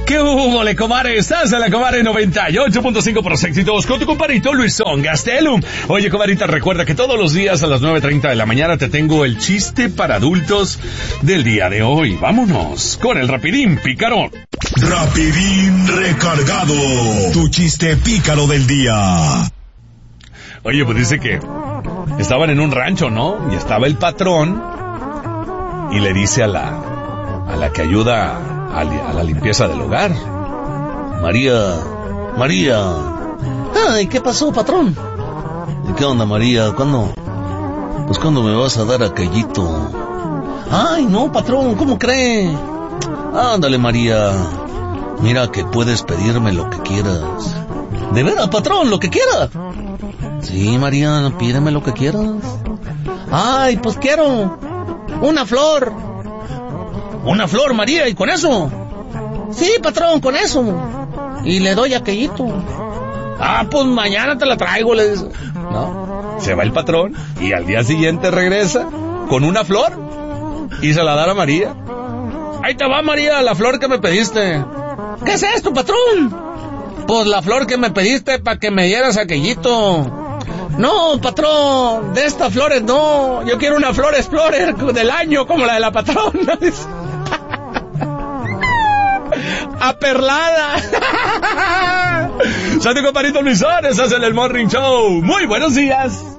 ¿Qué hubo, le comare? Estás en la Comare 98.5 por los éxitos con tu comparito Luisón Gastelum. Oye, comarita, recuerda que todos los días a las 9:30 de la mañana te tengo el chiste para adultos del día de hoy. Vámonos con el rapidín pícaro. Rapidín recargado. Tu chiste pícaro del día. Oye, pues dice que estaban en un rancho, ¿no? Y estaba el patrón y le dice a la que ayuda a la limpieza del hogar: María. Ay, ¿qué pasó, patrón? ¿Y qué onda, María? ¿Cuándo me vas a dar aquellito? Ay, no, patrón, ¿cómo cree? Ándale, María. Mira que puedes pedirme lo que quieras. ¿De veras, patrón, lo que quiera? Sí, María, pídeme lo que quieras. Ay, pues quiero una flor. ¿Una flor, María? ¿Y con eso? Sí, patrón, con eso. Y le doy aquellito. Ah, pues mañana te la traigo, le dice. No, se va el patrón y al día siguiente regresa con una flor y se la da a María. Ahí te va, María, la flor que me pediste. ¿Qué es esto, patrón? Pues la flor que me pediste para que me dieras aquellito. No, patrón, de estas flores no. Yo quiero una flor explorer del año como la de la patrona. Aperlada. Soy tu comparito Luisón, estás en el Morning Show. Muy buenos días.